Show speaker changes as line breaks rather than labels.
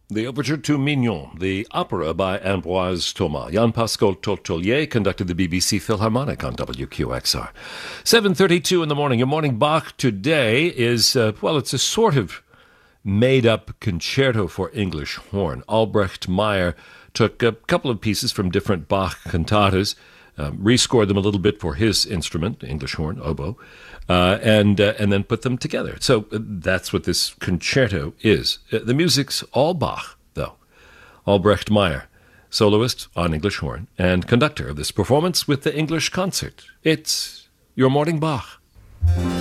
The Overture to Mignon, the opera by Ambroise Thomas. Jean-Pascal Tortolier conducted the BBC Philharmonic on WQXR. 7:32 in the morning. Your morning Bach today is, it's a sort of made-up concerto for English horn. Albrecht Meyer took a couple of pieces from different Bach cantatas, rescored them a little bit for his instrument, English horn, oboe, and then put them together. So that's what this concerto is. The music's all Bach, though. Albrecht Meyer, soloist on English horn and conductor of this performance with the English Concert. It's your morning Bach.